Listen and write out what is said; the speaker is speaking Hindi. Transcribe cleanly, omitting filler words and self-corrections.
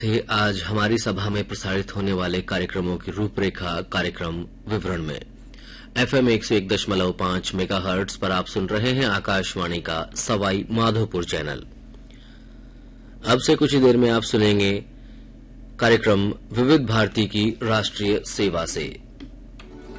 थे आज हमारी सभा में प्रसारित होने वाले कार्यक्रमों की रूपरेखा कार्यक्रम विवरण में। FM 101.5 मेगाहर्ट्ज पर आप सुन रहे हैं आकाशवाणी का सवाई माधोपुर चैनल। अब से कुछ ही देर में आप सुनेंगे कार्यक्रम विविध भारती की राष्ट्रीय सेवा से।